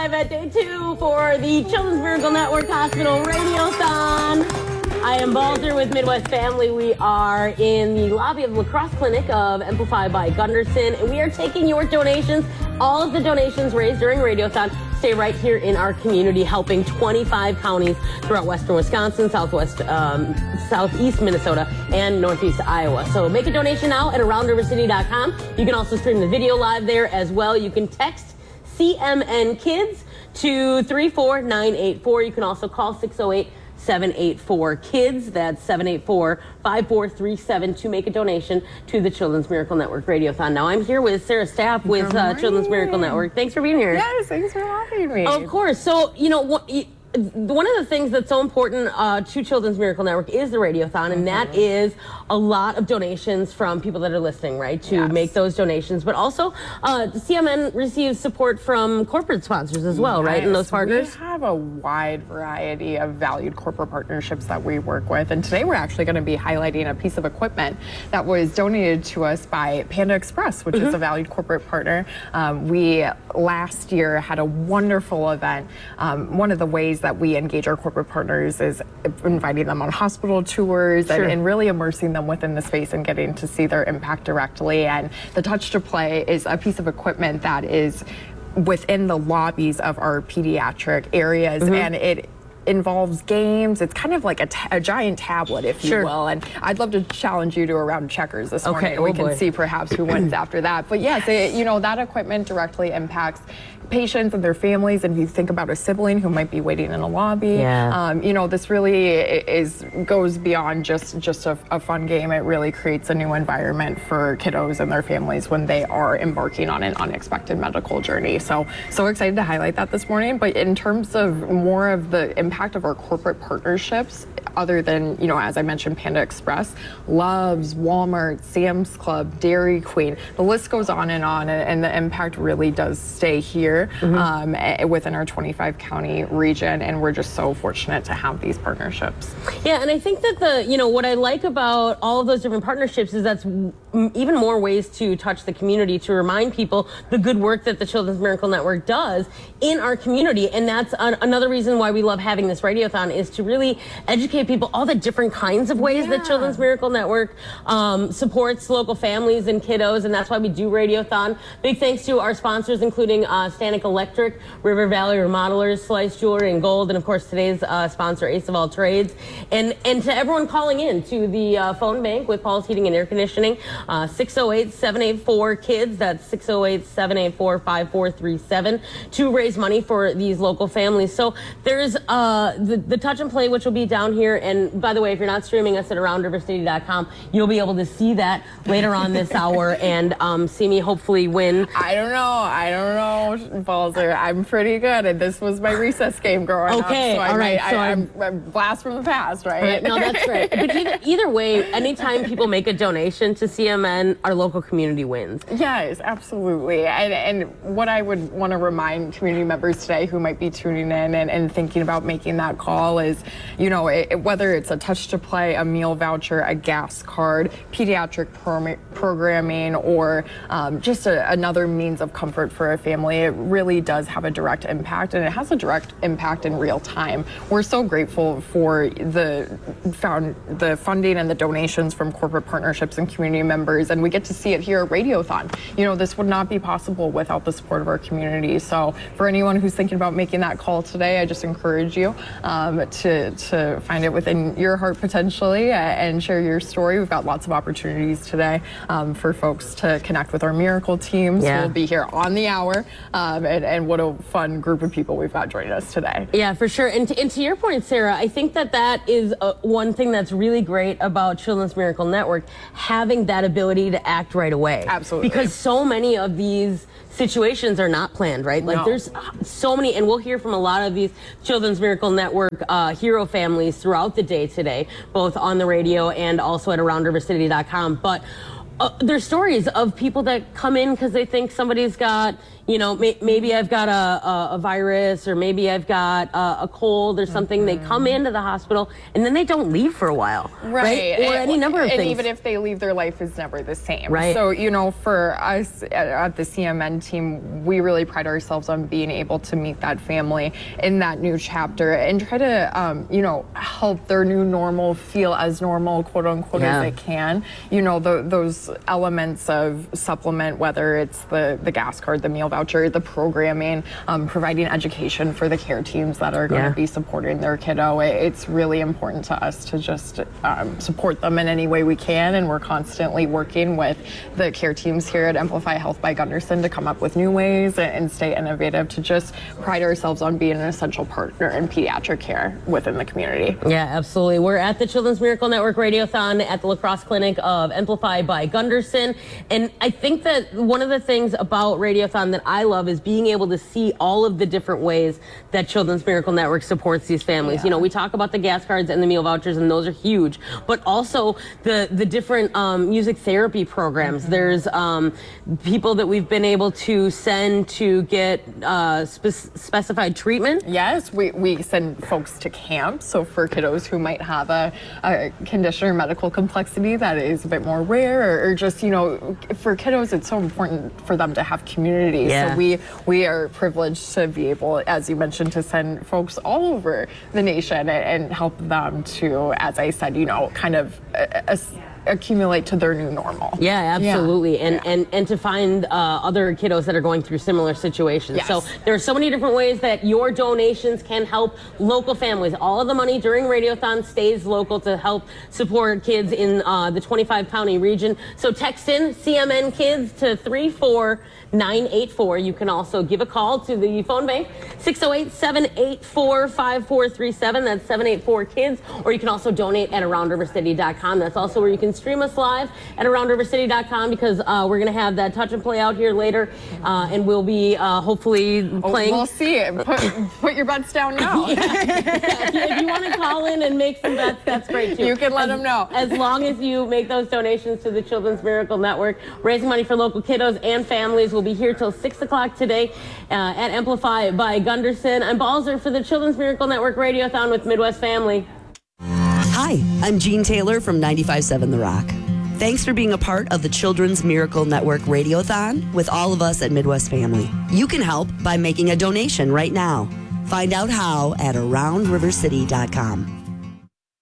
live at day 2 for the Children's Miracle Network Hospital Radiothon. I am Balzer with Midwest Family. We are in the lobby of La Crosse Clinic of Amplify by Gunderson, and we are taking your donations. All of the donations raised during Radiothon stay right here in our community, helping 25 counties throughout western Wisconsin, southeast Minnesota, and northeast Iowa. So make a donation now at AroundRiverCity.com. You can also stream the video live there as well. You can text CMN Kids to 34984. You can also call 608-784-KIDS. That's 784-5437 to make a donation to the Children's Miracle Network Radiothon. Now, I'm here with Sarah Staff with Children's Miracle Network. Thanks for being here. Yes, thanks for having me. Of course. So, you know, one of the things that's so important to Children's Miracle Network is the Radiothon, and that is a lot of donations from people that are listening, right, to make those donations. But also, CMN receives support from corporate sponsors as well, right, and those partners? We have a wide variety of valued corporate partnerships that we work with, and today we're actually going to be highlighting a piece of equipment that was donated to us by Panda Express, which is a valued corporate partner. We last year had a wonderful event. One of the ways that we engage our corporate partners is inviting them on hospital tours and really immersing them within the space and getting to see their impact directly. And the Touch to Play is a piece of equipment that is within the lobbies of our pediatric areas, and it involves games. It's kind of like a giant tablet, if you will. And I'd love to challenge you to a round of checkers this morning. And we can see perhaps who wins after that. But yes, you know, that equipment directly impacts patients and their families. And if you think about a sibling who might be waiting in a lobby, you know, this really goes beyond just a fun game. It really creates a new environment for kiddos and their families when they are embarking on an unexpected medical journey. So excited to highlight that this morning. But in terms of more of the impact of our corporate partnerships, other than, you know, as I mentioned, Panda Express, Love's, Walmart, Sam's Club, Dairy Queen, the list goes on, and the impact really does stay here within our 25 county region, and we're just so fortunate to have these partnerships. Yeah, and I think that what I like about all of those different partnerships is that's even more ways to touch the community, to remind people the good work that the Children's Miracle Network does in our community. And that's another reason why we love having this Radiothon, is to really educate people all the different kinds of ways that Children's Miracle Network supports local families and kiddos, and that's why we do Radiothon. Big thanks to our sponsors, including Stanek Electric, River Valley Remodelers, Slice Jewelry and Gold, and of course today's sponsor, Ace of All Trades, and to everyone calling in to the phone bank with Paul's Heating and Air Conditioning, 608-784-KIDS. That's 608-784-5437 to raise money for these local families. So there's the Touch and Play, which will be down here. And by the way, if you're not streaming us at AroundRiverCity.com, you'll be able to see that later on this hour and see me hopefully win. I don't know, Balzer. I'm pretty good, and this was my recess game growing up. So I'm a blast from the past, right? No, that's right. But either way, anytime people make a donation to CMN, our local community wins. Yes, absolutely. And what I would want to remind community members today who might be tuning in and thinking about making that call is, you know, whether it's a Touch to Play, a meal voucher, a gas card, pediatric programming, or just another means of comfort for a family, it really does have a direct impact, and it has a direct impact in real time. We're so grateful for the funding and the donations from corporate partnerships and community members, and we get to see it here at Radiothon. You know, this would not be possible without the support of our community. So for anyone who's thinking about making that call today, I just encourage you to find it within your heart potentially and share your story. We've got lots of opportunities today for folks to connect with our Miracle teams. We'll be here on the hour, and what a fun group of people we've got joining us today. Yeah, for sure. And to your point, Sarah, I think that is one thing that's really great about Children's Miracle Network, having that ability to act right away. Absolutely. Because so many of these situations are not planned, right? Like there's so many, and we'll hear from a lot of these Children's Miracle Network hero families throughout the day today, both on the radio and also at AroundRiverCity.com. But there's stories of people that come in because they think somebody's got, maybe I've got a virus, or maybe I've got a cold or something. They come into the hospital and then they don't leave for a while. Right. Or any number of things. And even if they leave, their life is never the same. Right. So, for us at the CMN team, we really pride ourselves on being able to meet that family in that new chapter and try to, help their new normal feel as normal, quote unquote, as it can. Those elements of supplement, whether it's the gas card, the meal voucher, the programming, providing education for the care teams that are going to be supporting their kiddo. It's really important to us to just support them in any way we can, and we're constantly working with the care teams here at Amplify Health by Gunderson to come up with new ways and stay innovative to just pride ourselves on being an essential partner in pediatric care within the community. Yeah, absolutely. We're at the Children's Miracle Network Radiothon at the La Crosse Clinic of Amplify by Gunderson, and I think that one of the things about Radiothon that I love is being able to see all of the different ways that Children's Miracle Network supports these families. We talk about the gas cards and the meal vouchers, and those are huge, but also the different music therapy programs. There's people that we've been able to send to get specified treatment. Yes, we send folks to camp. So for kiddos who might have a condition or medical complexity that is a bit more rare, or just, for kiddos, it's so important for them to have community. Yeah. So we are privileged to be able, as you mentioned, to send folks all over the nation and help them to, as I said, kind of accumulate to their new normal. Yeah, absolutely. And to find other kiddos that are going through similar situations. Yes. So there are so many different ways that your donations can help local families. All of the money during Radiothon stays local to help support kids in the 25 county region. So text in CMN Kids to 34984. You can also give a call to the phone bank, 608-784-5437. That's 784-KIDS. Or you can also donate at AroundRiverCity.com. That's also where you can stream us live at AroundRiverCity.com, because we're going to have that touch and play out here later, and we'll be hopefully playing. We'll see. Put your bets down now. If you want to call in and make some bets, that's great too. You can let them know. As long as you make those donations to the Children's Miracle Network, raising money for local kiddos and families. We'll be here till 6 o'clock today at Amplify by Gunderson. I'm Balzer for the Children's Miracle Network Radiothon with Midwest Family. Hi, I'm Jean Taylor from 95.7 The Rock. Thanks for being a part of the Children's Miracle Network Radiothon with all of us at Midwest Family. You can help by making a donation right now. Find out how at AroundRiverCity.com.